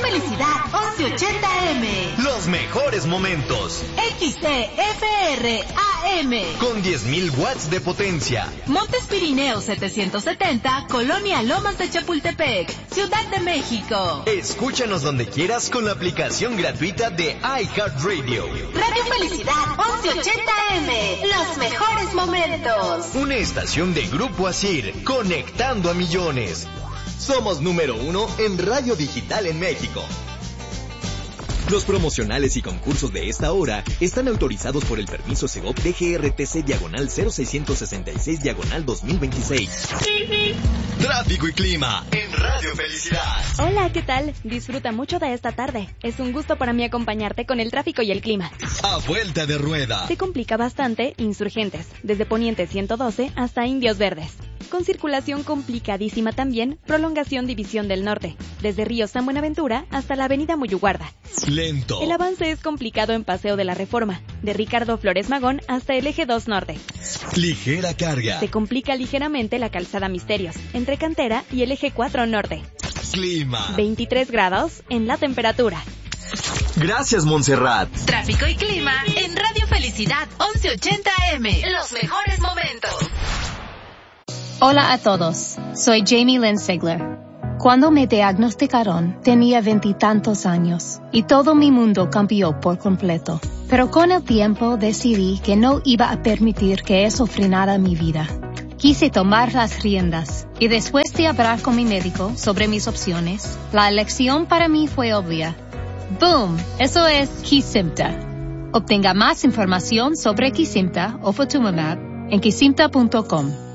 Felicidad 1180M. Los mejores momentos. XCFR AM. Con 10.000 watts de potencia. Montes Pirineos 770, Colonia Lomas de Chapultepec, Ciudad de México. Escúchanos donde quieras con la aplicación gratuita de iHeartRadio. Radio Felicidad 1180M. Los mejores momentos. Una estación de Grupo Asir, conectando a millones. Somos número 1 en radio digital en México. Los promocionales y concursos de esta hora están autorizados por el permiso Segov DGRTC/0666/2026. Tráfico y clima en Radio Felicidad. Hola, ¿qué tal? Disfruta mucho de esta tarde. Es un gusto para mí acompañarte con el tráfico y el clima. A vuelta de rueda. Se complica bastante Insurgentes, desde Poniente 112 hasta Indios Verdes. Con circulación complicadísima también, prolongación División del Norte, desde Río San Buenaventura hasta la Avenida Muyuguarda. Lento. El avance es complicado en Paseo de la Reforma, de Ricardo Flores Magón hasta el Eje 2 Norte. Ligera carga. Se complica ligeramente la Calzada Misterios, entre Cantera y el Eje 4 Norte. Clima. 23 grados en la temperatura. Gracias, Montserrat. Tráfico y clima en Radio Felicidad 1180M. Los mejores momentos. Hola a todos, soy Jamie Lynn Sigler. Cuando me diagnosticaron, tenía 20 y tantos años, y todo mi mundo cambió por completo. Pero con el tiempo decidí que no iba a permitir que eso frenara mi vida. Quise tomar las riendas, y después de hablar con mi médico sobre mis opciones, la elección para mí fue obvia. ¡Boom! Eso es Kesimpta. Obtenga más información sobre Kesimpta o Ofatumumab en kesimpta.com.